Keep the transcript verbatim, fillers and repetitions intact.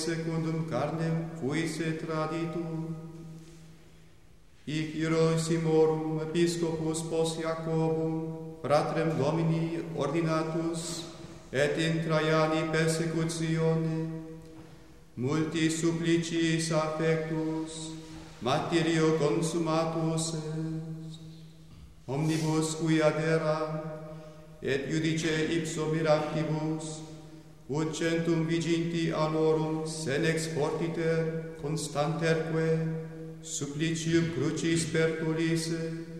secundum carnem fuisse traditur. Hic Hierosimorum Episcopus post Jacobum, fratrem Domini ordinatus, et in Traiani persecutione, multi suppliciis affectus, martyrio consumatus est. Omnibus qui aderam, et judice ipso miractibus, ut centum viginti annorum senex fortiter constanterque, supplicium crucis perturisse,